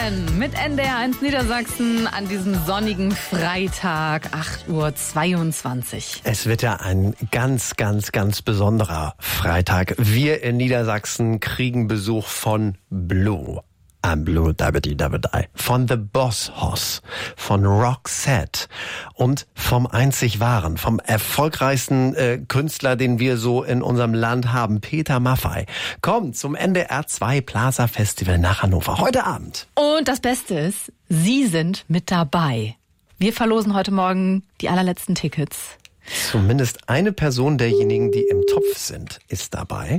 Morgen mit NDR1 Niedersachsen an diesem sonnigen Freitag, 8:22 Uhr. Es wird ja ein ganz, ganz, ganz besonderer Freitag. Wir in Niedersachsen kriegen Besuch von Blue. I'm Blue, Dabidi, von The Boss Hoss, von Roxette und vom einzig wahren, vom erfolgreichsten Künstler, den wir so in unserem Land haben, Peter Maffay, kommt zum NDR 2 Plaza Festival nach Hannover heute Abend. Und das Beste ist, Sie sind mit dabei. Wir verlosen heute Morgen die allerletzten Tickets. Zumindest eine Person derjenigen, die im Topf sind, ist dabei.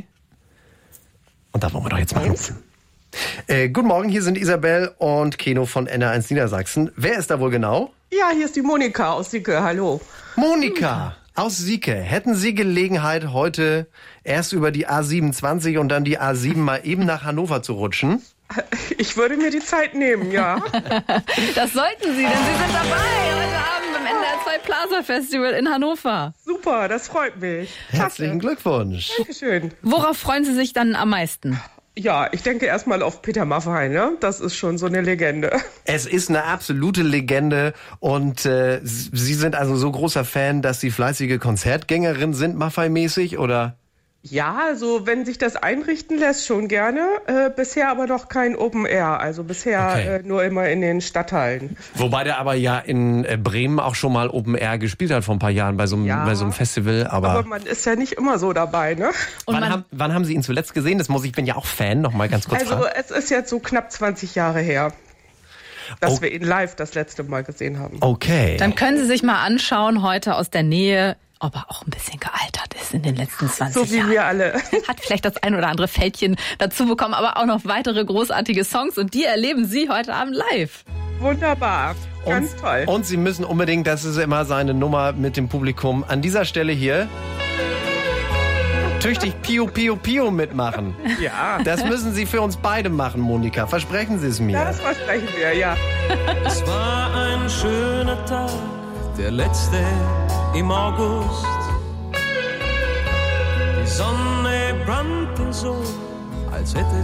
Und da wollen wir doch jetzt mal anrufen. Guten Morgen, hier sind Isabel und Keno von NDR1 Niedersachsen. Wer ist da wohl genau? Ja, hier ist die Monika aus Sieke, hallo. Monika aus Sieke. Hätten Sie Gelegenheit, heute erst über die A27 und dann die A7 mal eben nach Hannover zu rutschen? Ich würde mir die Zeit nehmen, ja. Das sollten Sie, denn Sie sind dabei heute Abend im NDR 2 Plaza Festival in Hannover. Super, das freut mich. Herzlichen Glückwunsch. Dankeschön. Worauf freuen Sie sich dann am meisten? Ja, ich denke erstmal auf Peter Maffay, ne? Das ist schon so eine Legende. Es ist eine absolute Legende und Sie sind also so großer Fan, dass Sie fleißige Konzertgängerin sind, Maffay-mäßig, oder? Ja, also wenn sich das einrichten lässt, schon gerne. Bisher aber noch kein Open Air, also bisher nur immer in den Stadthallen. Wobei der aber ja in Bremen auch schon mal Open Air gespielt hat vor ein paar Jahren bei so einem Festival. Aber man ist ja nicht immer so dabei, ne? Und wann haben Sie ihn zuletzt gesehen? Ich bin ja auch Fan, noch mal ganz kurz Also fragen. es ist jetzt so knapp 20 Jahre her, dass wir ihn live das letzte Mal gesehen haben. Okay. Dann können Sie sich mal anschauen heute aus der Nähe, ob er auch ein bisschen gealtert ist in den letzten 20 Jahren. So wie wir alle. Hat vielleicht das ein oder andere Fältchen dazu bekommen, aber auch noch weitere großartige Songs und die erleben Sie heute Abend live. Wunderbar, ganz toll. Und Sie müssen unbedingt, das ist immer seine Nummer mit dem Publikum, an dieser Stelle hier tüchtig Pio Pio Pio mitmachen. Ja. Das müssen Sie für uns beide machen, Monika. Versprechen Sie es mir. Das versprechen wir, ja. Es war ein schöner Tag, der letzte im August. Die Sonne brannte so, als hätte